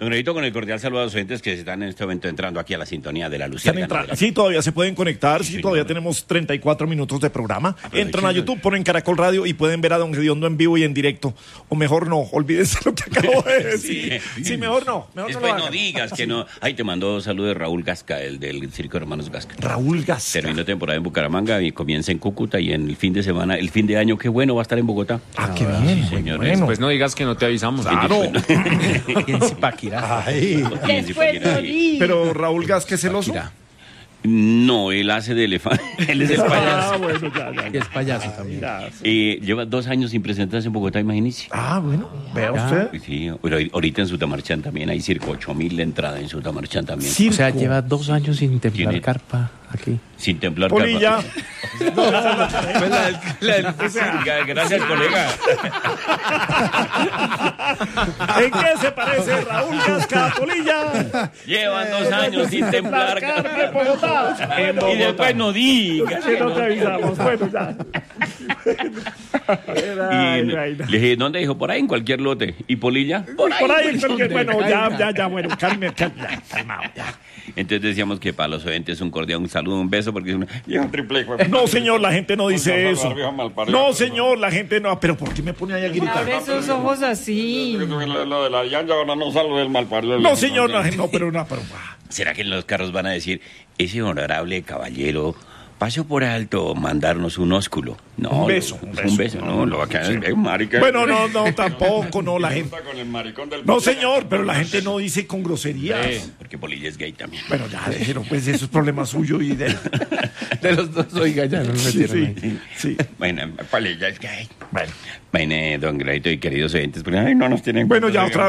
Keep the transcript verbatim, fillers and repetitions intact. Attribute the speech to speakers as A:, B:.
A: Don Gredito, con el cordial saludo a los oyentes que están en este momento entrando aquí a la sintonía de la Luciérnaga.
B: La... Sí, todavía se pueden conectar, sí, sí todavía tenemos treinta y cuatro minutos de programa. Entran a YouTube, ponen Caracol Radio y pueden ver a Don Gediondo en vivo y en directo. O mejor no, olvídense lo que acabo de decir. Sí, sí mejor no. Mejor
A: Después
B: no,
A: no digas que no. Ay, te mandó saludos de Raúl Gasca, el del Circo de Hermanos Gasca.
B: Raúl Gasca.
A: Terminó temporada en Bucaramanga y comienza en Cúcuta y en el fin de semana, el fin de año, qué bueno, va a estar en Bogotá.
B: Ah, qué bien.
A: Sí, señor.
C: Bueno. Pues no digas que no te avisamos.
B: Claro.
C: Y en Zipaquirá.
B: Ay.
D: Después no digas.
B: Pero Raúl Gasca es celoso.
A: No, él hace de elefante. Él es el payaso.
B: Ah, bueno, ya, ya, ya.
C: Y es payaso también.
B: Ya, sí.
A: Eh, lleva dos años sin presentarse en Bogotá, imagínese.
B: Ah, bueno, vea usted.
A: Sí, pero ahorita en Sutamarchán también hay circo, ocho mil de entrada en Sutamarchán también.
B: Circo.
C: O sea, lleva dos años sin templar
A: ¿Tiene?
C: carpa aquí.
A: Sin templar
B: Polilla.
A: carpa. Gracias, colega.
B: ¿En qué se parece Raúl Gasca a Polilla?
A: Llevan dos años sin templar
B: carpa
A: carpa.
B: en Bogotá. En Bogotá.
A: Y después no digas.
B: Que no te avisamos. Bueno, ya.
A: Y le dije, ¿dónde dijo? Por ahí, en cualquier lote. ¿Y Polilla?
B: Por ahí, en cualquier... Bueno, ya, ya, ya, bueno, calme, calme, ya, calmado, ya.
A: Entonces decíamos que para los oyentes un cordial, un saludo, un beso, porque es una... Viejo triple, hijo.
B: No, señor, la gente no dice
A: Por
B: eso.
A: favor, viejo malparido.
B: No, señor, la gente no. Pero ¿por qué me pone ahí a gritar?
D: Abre esos ojos así.
A: Lo de la llanta ahora no salgo del malparido.
B: No, señor, la gente no, pero no, pero...
A: ¿Será que en los carros van a decir, ese honorable caballero pasó por alto mandarnos un ósculo? No,
B: Un beso,
A: un
B: un
A: beso, un
B: beso.
A: beso no, lo va a quedar es marica.
B: Bueno, no, no, tampoco, no, la gente...
A: Con el maricón del...
B: No, señor, pero la gente no dice con groserías.
A: Eh, porque Polilla es gay también.
B: Bueno, ya, déjelo, pues eso es problema suyo y de...
C: De los dos, oiga, ya no me
B: Sí,
C: metieron
B: sí,
C: ahí.
B: sí.
A: Bueno, Polilla es gay.
B: Bueno,
A: Bueno, don Gredito y queridos oyentes, porque ay, no nos tienen...
B: bueno ya
A: cuentos,
B: otra